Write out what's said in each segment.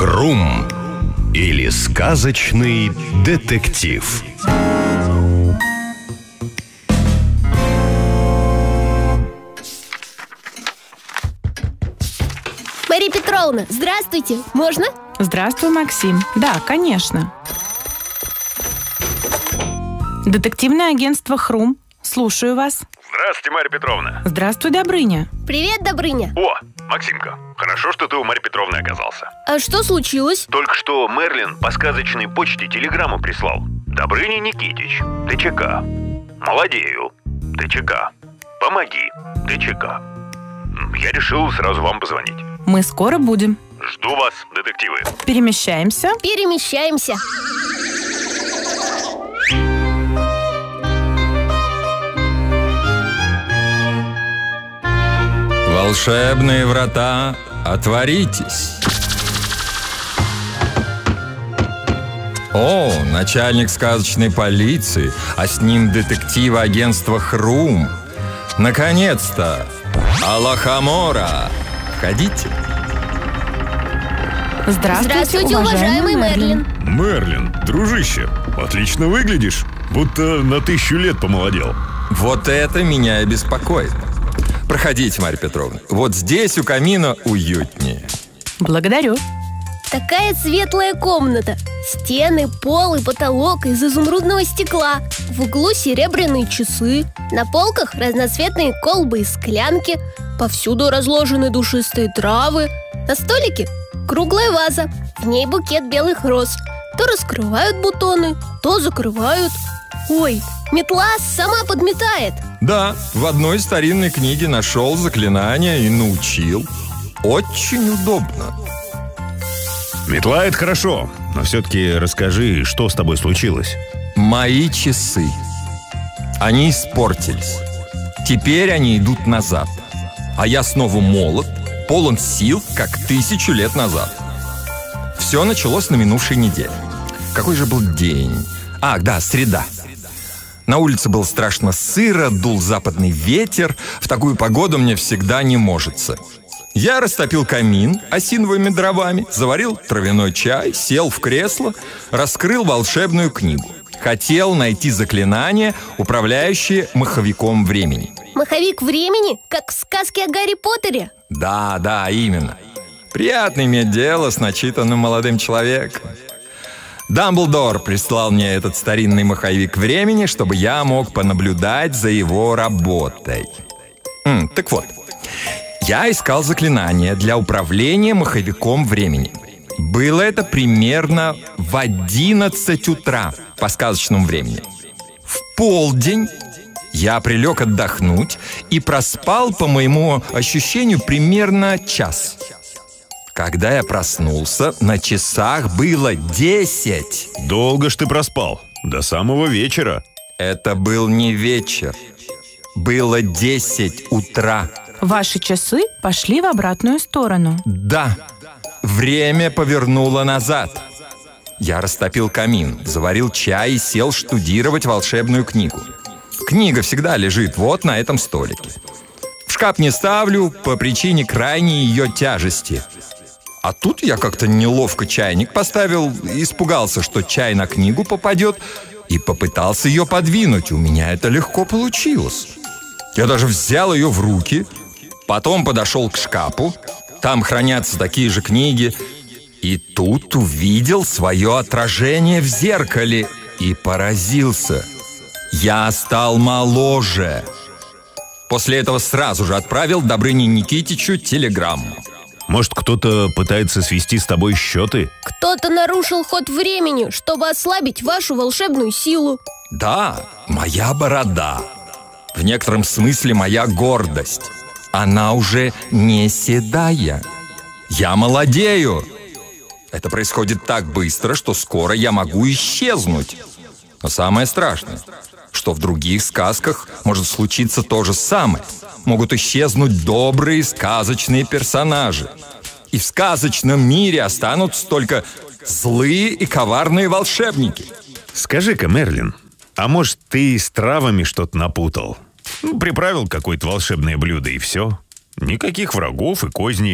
Хрум или сказочный детектив. Мария Петровна, здравствуйте! Можно? Здравствуй, Максим. Да, конечно. Детективное агентство «Хрум». Слушаю вас. Здравствуйте, Марья Петровна. Здравствуй, Добрыня. Привет, Добрыня. О, Максимка, хорошо, что ты у Марьи Петровны оказался. А что случилось? Только что Мерлин по сказочной почте телеграмму прислал. Добрыня Никитич, ТЧК. Молодею, ТЧК. Помоги, ТЧК. Я решил сразу вам позвонить. Мы скоро будем. Жду вас, детективы. Перемещаемся. Перемещаемся. Волшебные врата, отворитесь. О, начальник сказочной полиции, а с ним детектива агентства «Хрум». Наконец-то! Алахамора! Входите. Здравствуйте, уважаемый Мерлин. Мерлин, дружище, отлично выглядишь. Будто на 1000 лет помолодел. Вот это меня и беспокоит. Проходите, Марья Петровна. Вот здесь у камина уютнее. Благодарю. Такая светлая комната. Стены, пол и потолок из изумрудного стекла. В углу серебряные часы. На полках разноцветные колбы и склянки. Повсюду разложены душистые травы. На столике круглая ваза. В ней букет белых роз. То раскрывают бутоны, то закрывают. Ой, метла сама подметает. Да, в одной старинной книге нашел заклинание и научил. Очень удобно. Метла — это хорошо, но все-таки расскажи, что с тобой случилось. Мои часы. Они испортились. Теперь они идут назад. А я снова молод, полон сил, как 1000 лет назад. Все началось на минувшей неделе. Какой же был день? Ах, да, среда. На улице было страшно сыро, дул западный ветер. В такую погоду мне всегда не можется. Я растопил камин осиновыми дровами, заварил травяной чай, сел в кресло, раскрыл волшебную книгу. Хотел найти заклинание, управляющее маховиком времени. Маховик времени? Как в сказке о Гарри Поттере? Да, именно. Приятно иметь дело с начитанным молодым человеком. Дамблдор прислал мне этот старинный маховик времени, чтобы я мог понаблюдать за его работой. Так вот, я искал заклинание для управления маховиком времени. Было это примерно в 11 утра по сказочному времени. В полдень я прилег отдохнуть и проспал, по моему ощущению, примерно час. Когда я проснулся, на часах было 10. Долго ж ты проспал, до самого вечера. Это был не вечер. Было 10 утра. Ваши часы пошли в обратную сторону. Да, время повернуло назад. Я растопил камин, заварил чай и сел штудировать волшебную книгу. Книга всегда лежит вот на этом столике. В шкаф не ставлю по причине крайней ее тяжести. А тут я как-то неловко чайник поставил, испугался, что чай на книгу попадет, и попытался ее подвинуть. У меня это легко получилось. Я даже взял ее в руки, потом подошел к шкафу. Там хранятся такие же книги. И тут увидел свое отражение в зеркале и поразился. Я стал моложе. После этого сразу же отправил Добрыне Никитичу телеграмму. Может, кто-то пытается свести с тобой счеты? Кто-то нарушил ход времени, чтобы ослабить вашу волшебную силу. Да, моя борода. В некотором смысле моя гордость. Она уже не седая. Я молодею. Это происходит так быстро, что скоро я могу исчезнуть. Но самое страшное, что в других сказках может случиться то же самое. Могут исчезнуть добрые сказочные персонажи. И в сказочном мире останутся только злые и коварные волшебники. Скажи-ка, Мерлин, а может, ты с травами что-то напутал? Приправил какое-то волшебное блюдо и все. Никаких врагов и козней.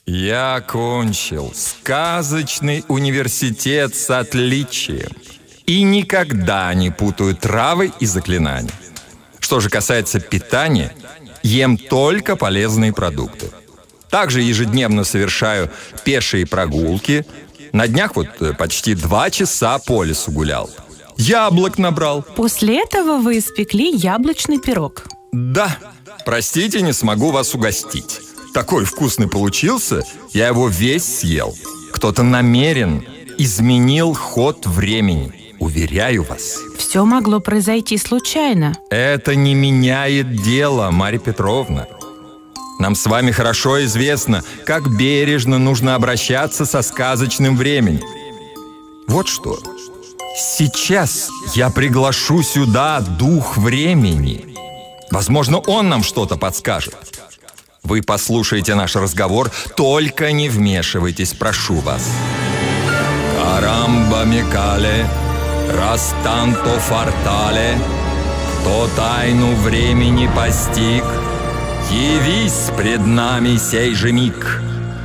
Я окончил сказочный университет с отличием и никогда не путаю травы и заклинания. Что же касается питания, ем только полезные продукты. Также ежедневно совершаю пешие прогулки. На днях почти 2 часа по лесу гулял. Яблок набрал. После этого вы испекли яблочный пирог. Да, простите, не смогу вас угостить. Такой вкусный получился, я его весь съел. Кто-то намеренно изменил ход времени, уверяю вас. Все могло произойти случайно. Это не меняет дело, Марья Петровна. Нам с вами хорошо известно, как бережно нужно обращаться со сказочным временем. Вот что. Сейчас я приглашу сюда дух времени. Возможно, он нам что-то подскажет. Вы послушайте наш разговор, только не вмешивайтесь, прошу вас. Карамба мекале, растанто фортале, кто тайну времени постиг, явись пред нами сей же миг.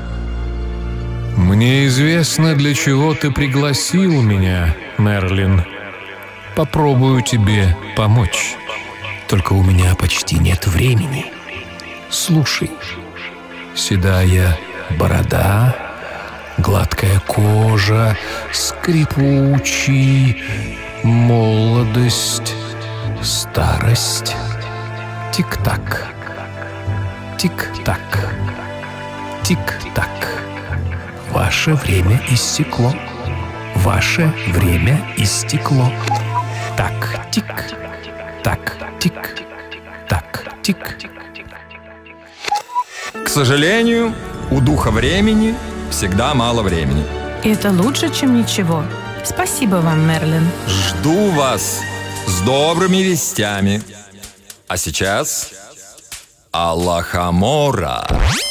Мне известно, для чего ты пригласил меня, Мерлин. Попробую тебе помочь. Только у меня почти нет времени. Слушай, седая борода, гладкая кожа, скрипучий, молодость, старость. Тик-так, тик-так, тик-так. Ваше время истекло. Ваше время истекло. Так, тик, так, тик, так, тик. К сожалению, у духа времени всегда мало времени. Это лучше, чем ничего. Спасибо вам, Мерлин. Жду вас с добрыми вестями. А сейчас Аллахамора.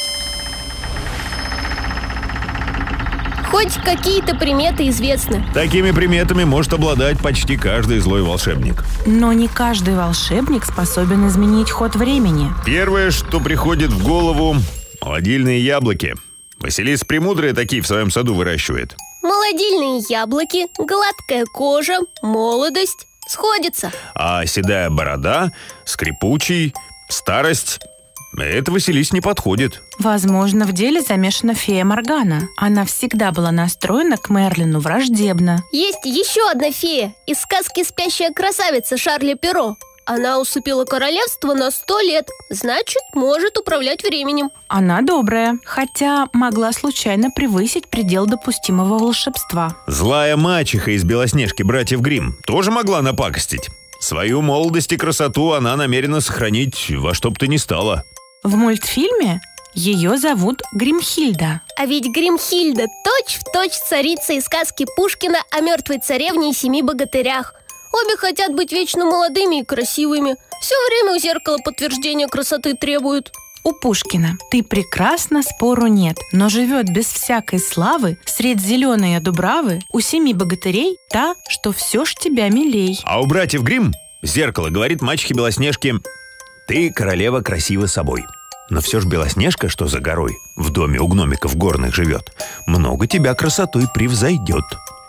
Хоть какие-то приметы известны. Такими приметами может обладать почти каждый злой волшебник. Но не каждый волшебник способен изменить ход времени. Первое, что приходит в голову – молодильные яблоки. Василиса Премудрая такие в своем саду выращивает. Молодильные яблоки, гладкая кожа, молодость сходятся. А седая борода, скрипучий, старость – это Василисе не подходит. Возможно, в деле замешана фея Моргана. Она всегда была настроена к Мерлину враждебно. Есть еще одна фея из сказки «Спящая красавица» Шарля Перро. Она усыпила королевство на 100 лет, значит, может управлять временем. Она добрая, хотя могла случайно превысить предел допустимого волшебства. Злая мачеха из «Белоснежки» братьев Гримм тоже могла напакостить. Свою молодость и красоту она намерена сохранить во что бы то ни стало. В мультфильме ее зовут Гримхильда. А ведь Гримхильда точь-в-точь царица из сказки Пушкина о мертвой царевне и 7 богатырях. Обе хотят быть вечно молодыми и красивыми. Все время у зеркала подтверждения красоты требуют. У Пушкина «Ты прекрасна, спору нет, но живет без всякой славы средь зеленой дубравы у 7 богатырей та, что все ж тебя милей». А у братьев Гримм зеркало говорит мачехе Белоснежке: «Ты, королева, красива собой. Но все ж Белоснежка, что за горой, в доме у гномиков горных живет, много тебя красотой превзойдет».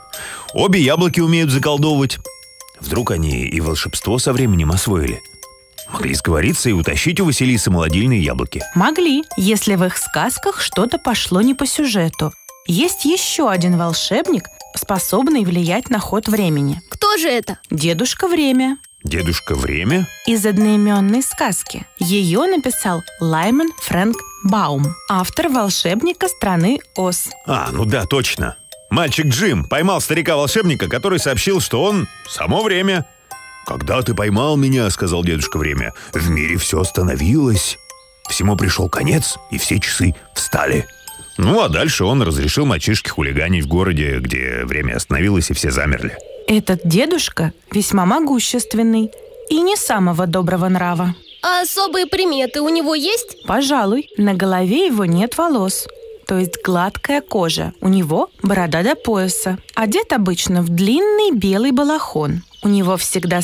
Обе яблоки умеют заколдовывать. Вдруг они и волшебство со временем освоили. Могли сговориться и утащить у Василисы молодильные яблоки. Могли, если в их сказках что-то пошло не по сюжету. Есть еще один волшебник, способный влиять на ход времени. Кто же это? Дедушка Время. Дедушка Время? Из одноименной сказки. Ее написал Лайман Фрэнк Баум, автор волшебника страны Оз. Ну да, точно. Мальчик Джим поймал старика-волшебника, который сообщил, что он само время. «Когда ты поймал меня, — сказал дедушка Время, — в мире все остановилось. Всему пришел конец, и все часы встали». А дальше он разрешил мальчишке хулиганить в городе, где время остановилось, и все замерли. Этот дедушка весьма могущественный и не самого доброго нрава. А особые приметы у него есть? Пожалуй, на голове его нет волос, то есть гладкая кожа. У него борода до пояса. Одет обычно в длинный белый балахон. У него всегда